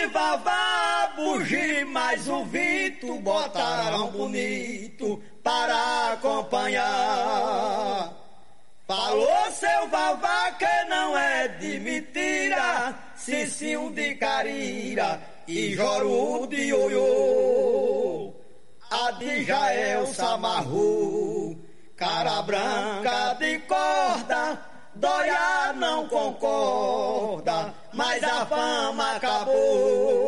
e Vavá, bugi mais o vento, botaram bonito para acompanhar. Falou seu Vavá que não é de mentira, Cicinho de Carira e Joru de Oiô. A de Jael Samarru, cara branca de corda, Dória não concorda, mas a fama acabou.